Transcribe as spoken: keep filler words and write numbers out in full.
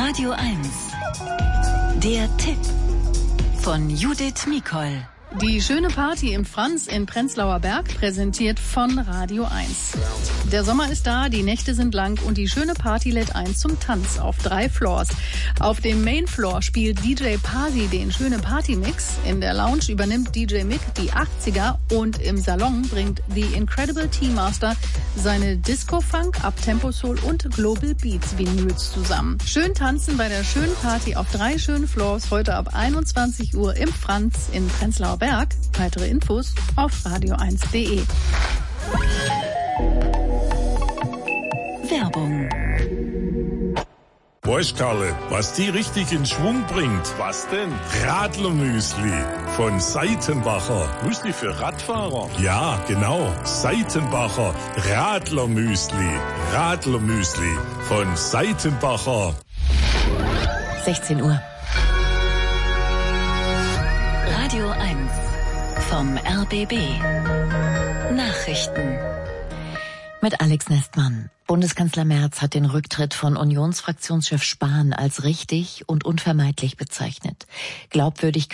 Radio eins. Der Tipp von Judith Mikol. Die schöne Party im Franz in Prenzlauer Berg, präsentiert von Radio eins. Der Sommer ist da, die Nächte sind lang und die schöne Party lädt ein zum Tanz auf drei Floors. Auf dem Main Floor spielt D J Party den schöne Party-Mix. In der Lounge übernimmt D J Mick die achtziger und im Salon bringt The Incredible Tea-Master seine Disco-Funk, Up-Tempo-Soul und Global Beats-Vinyls zusammen. Schön tanzen bei der schönen Party auf drei schönen Floors heute ab einundzwanzig Uhr im Franz in Prenzlauer Berg. Weitere Infos auf radio eins punkt de. Werbung. Weißt Karle, was die richtig in Schwung bringt? Was denn? Radlermüsli von Seitenbacher. Müsli für Radfahrer? Ja, genau. Seitenbacher Radlermüsli. Radlermüsli von Seitenbacher. sechzehn Uhr. Radio eins vom R B B. Nachrichten. Mit Alex Nestmann. Bundeskanzler Merz hat den Rücktritt von Unionsfraktionschef Spahn als richtig und unvermeidlich bezeichnet. Glaubwürdigkeit